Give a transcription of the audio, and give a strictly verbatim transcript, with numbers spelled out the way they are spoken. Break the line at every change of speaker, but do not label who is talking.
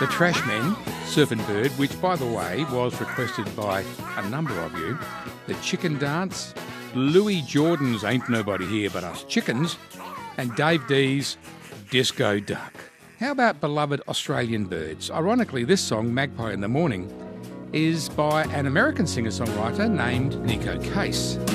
The Trashmen, Surfing Bird, which, by the way, was requested by a number of you. The Chicken Dance, Louis Jordan's Ain't Nobody Here But Us Chickens, and Dave D's Disco Duck. How about beloved Australian birds? Ironically, this song, Magpie in the Morning, is by an American singer-songwriter named Nico Case.